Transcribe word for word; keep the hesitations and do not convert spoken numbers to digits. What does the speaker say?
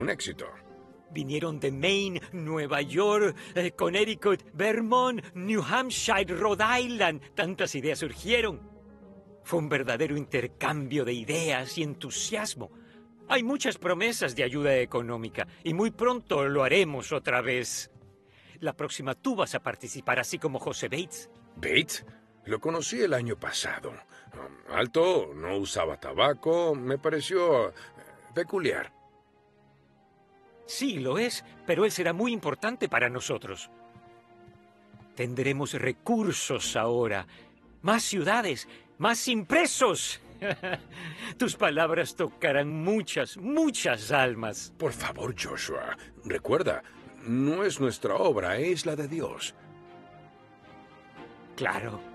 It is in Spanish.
Un éxito. Vinieron de Maine, Nueva York, eh, Connecticut, Vermont, New Hampshire, Rhode Island. Tantas ideas surgieron. Fue un verdadero intercambio de ideas y entusiasmo. Hay muchas promesas de ayuda económica y muy pronto lo haremos otra vez. La próxima tú vas a participar, así como José Bates. ¿Bates? Lo conocí el año pasado. Alto, no usaba tabaco, me pareció eh, peculiar. Sí, lo es, pero él será muy importante para nosotros. Tendremos recursos ahora, más ciudades, más impresos. Tus palabras tocarán muchas, muchas almas. Por favor, Joshua, recuerda, no es nuestra obra, es la de Dios. Claro.